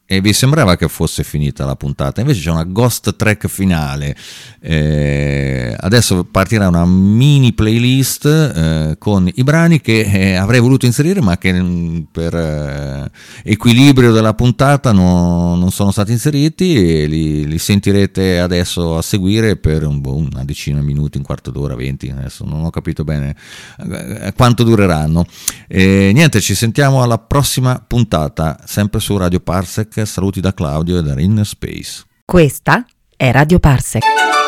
e vi sembrava che fosse finita la puntata, invece c'è una ghost track finale. Adesso partirà una mini playlist con i brani che avrei voluto inserire ma che per equilibrio della puntata non sono stati inseriti, e li sentirete adesso a seguire per una decina di minuti, un quarto d'ora, 20, adesso non ho capito bene quanto dureranno. Niente, ci sentiamo alla prossima puntata, sempre su Radio Parsec. Saluti da Claudio e da Inner Space. Questa è Radio Parsec.